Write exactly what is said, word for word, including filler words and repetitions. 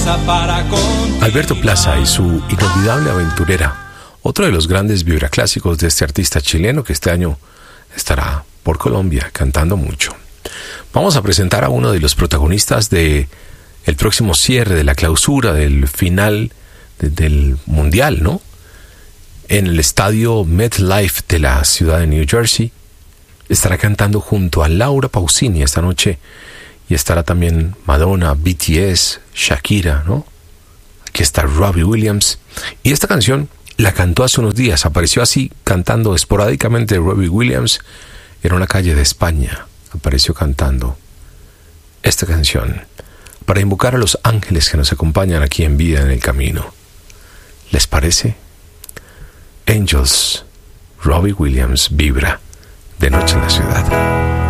fuerza para continuar. Alberto Plaza y su Inolvidable Aventurera, otro de los grandes vibraclásicos de este artista chileno que este año estará por Colombia cantando mucho. Vamos a presentar a uno de los protagonistas de el próximo cierre de la clausura del final de, del Mundial, ¿no? En el estadio MetLife de la ciudad de New Jersey. Estará cantando junto a Laura Pausini esta noche y estará también Madonna, B T S, Shakira, ¿no? Aquí está Robbie Williams. Y esta canción la cantó hace unos días, apareció así cantando esporádicamente Robbie Williams en una calle de España. Apareció cantando esta canción para invocar a los ángeles que nos acompañan aquí en Vida en el Camino. ¿Les parece? Angels, Robbie Williams vibra de noche en la ciudad.